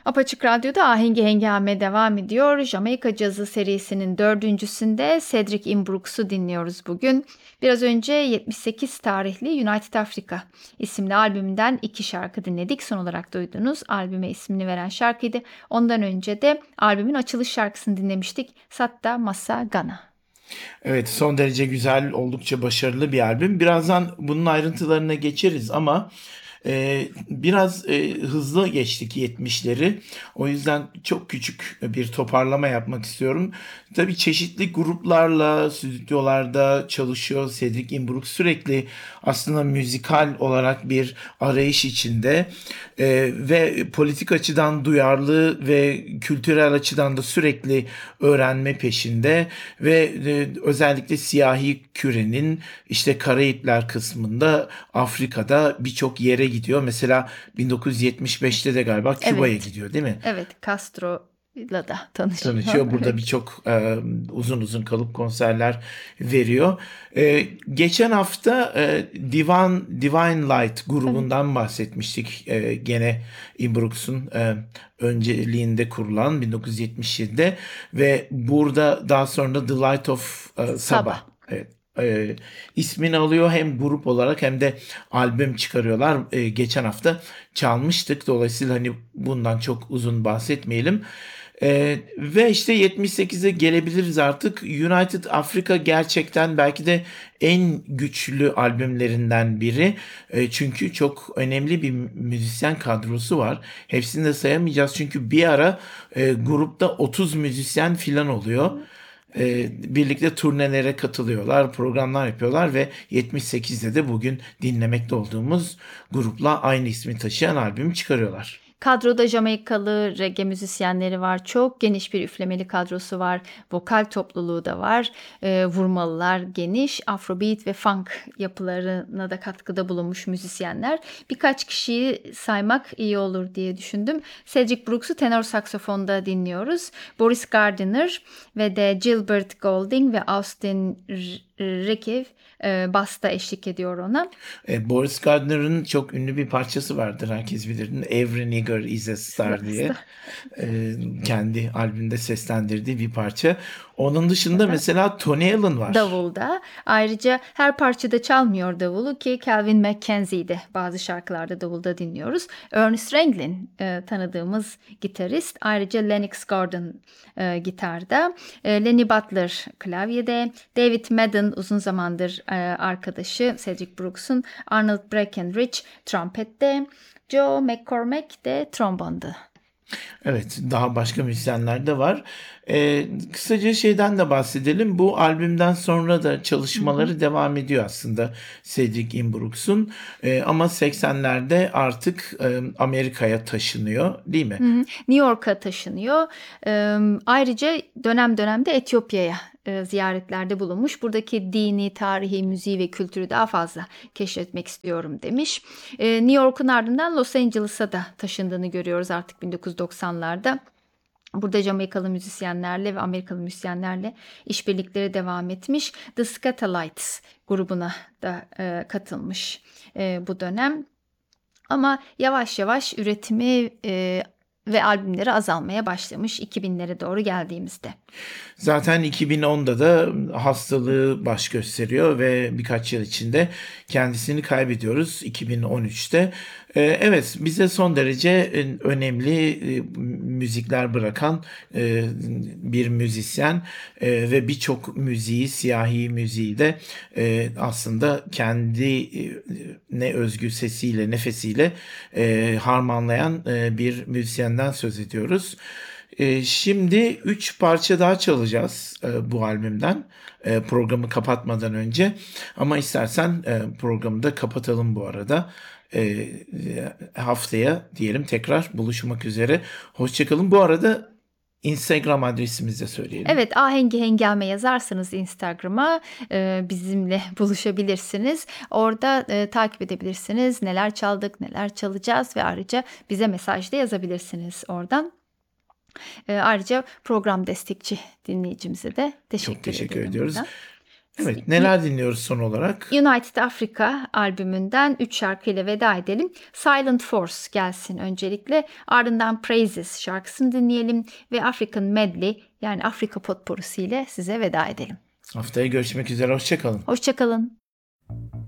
Apaçık Radyo'da Ahengi Hengame devam ediyor. Jamaika Cazı serisinin dördüncüsünde Cedric Imbrooks'u dinliyoruz bugün. Biraz önce 78 tarihli United Africa isimli albümünden 2 şarkı dinledik. Son olarak duydunuz. Albüme ismini veren şarkıydı. Ondan önce de albümün açılış şarkısını dinlemiştik. Satta Massa Ghana. Evet, son derece güzel, oldukça başarılı bir albüm. Birazdan bunun ayrıntılarına geçeriz ama biraz hızlı geçtik 70'leri. O yüzden çok küçük bir toparlama yapmak istiyorum. Tabii çeşitli gruplarla stüdyolarda çalışıyor Cedric Imbrooks. Sürekli aslında müzikal olarak bir arayış içinde ve politik açıdan duyarlı ve kültürel açıdan da sürekli öğrenme peşinde ve özellikle siyahi kürenin işte Karayipler kısmında Afrika'da birçok yere gidiyor. Mesela 1975'te de galiba Küba'ya Evet, gidiyor, değil mi? evet, Castro'yla da tanışıyor. Tanışıyor. Burada birçok uzun uzun kalıp konserler veriyor. Geçen hafta Divine Light Evet. grubundan bahsetmiştik. Gene Imbrooks'un önceliğinde kurulan 1977'de ve burada daha sonra The Light of Sabah. Sabah. Evet. İsmini alıyor, hem grup olarak hem de albüm çıkarıyorlar. Geçen hafta çalmıştık. Dolayısıyla hani bundan çok uzun bahsetmeyelim. Ve işte 78'e gelebiliriz artık. United Africa gerçekten belki de en güçlü albümlerinden biri. Çünkü çok önemli bir müzisyen kadrosu var. Hepsini de sayamayacağız çünkü bir ara grupta 30 müzisyen filan oluyor. Birlikte turnelere katılıyorlar, programlar yapıyorlar ve 78'de de bugün dinlemekte olduğumuz grupla aynı ismi taşıyan albümü çıkarıyorlar. Kadroda Jamaikalı reggae müzisyenleri var. Çok geniş bir üflemeli kadrosu var. Vokal topluluğu da var. Vurmalılar geniş. Afrobeat ve funk yapılarına da katkıda bulunmuş müzisyenler. Birkaç kişiyi saymak iyi olur diye düşündüm. Cedric Brooks'u tenor saksafonda dinliyoruz. Boris Gardiner ve de Gilbert Golding ve Austin Rekev basta eşlik ediyor ona. Boris Gardner'ın çok ünlü bir parçası vardır, herkes bilir. Every Nigger is a Star diye. Kendi albümünde seslendirdiği bir parça. Onun dışında mesela Tony Allen var. Davulda. Ayrıca her parçada çalmıyor davulu ki Calvin McKenzie'yi de bazı şarkılarda davulda dinliyoruz. Ernest Ranglin tanıdığımız gitarist. Ayrıca Lennox Gordon gitarda. Lenny Butler klavyede. David Madden uzun zamandır arkadaşı Cedric Brooks'un. Arnold Breckenridge trompette. Joe McCormack de trombonda. Evet, daha başka müzisyenler de var. Kısaca şeyden de bahsedelim. Bu albümden sonra da çalışmaları devam ediyor aslında Cedric Imbrooks'un. Ama 80'lerde artık Amerika'ya taşınıyor, değil mi? New York'a taşınıyor. Ayrıca dönem dönemde Etiyopya'ya ziyaretlerde bulunmuş. Buradaki dini, tarihi, müziği ve kültürü daha fazla keşfetmek istiyorum demiş. New York'un ardından Los Angeles'a da taşındığını görüyoruz artık 1990'larda. Burada Jamaikalı müzisyenlerle ve Amerikalı müzisyenlerle işbirlikleri devam etmiş. The Skatalites grubuna da katılmış bu dönem. Ama yavaş yavaş üretimi ve albümleri azalmaya başlamış 2000'lere doğru geldiğimizde. Zaten 2010'da da hastalığı baş gösteriyor ve birkaç yıl içinde kendisini kaybediyoruz 2013'te. Evet, bize son derece önemli müzikler bırakan bir müzisyen ve birçok müziği, siyahi müziği de aslında kendi ne özgü sesiyle, nefesiyle harmanlayan bir müzisyenden söz ediyoruz. Şimdi 3 parça daha çalacağız bu albümden programı kapatmadan önce. Ama istersen programı da kapatalım bu arada. Haftaya diyelim tekrar buluşmak üzere. Hoşçakalın. Bu arada Instagram adresimizi de söyleyelim. Evet, Ahengi Hengame yazarsanız Instagram'a bizimle buluşabilirsiniz. Orada takip edebilirsiniz. Neler çaldık, neler çalacağız ve ayrıca bize mesaj da yazabilirsiniz oradan. Ayrıca program destekçi dinleyicimize de Çok teşekkür teşekkür edelim ediyoruz. buradan. Evet, neler dinliyoruz son olarak? United Africa albümünden 3 şarkıyla veda edelim. Silent Force gelsin öncelikle. Ardından Praises şarkısını dinleyelim ve African Medley yani Afrika potpourrisi ile size veda edelim. Haftaya görüşmek üzere, hoşça kalın. Hoşça kalın.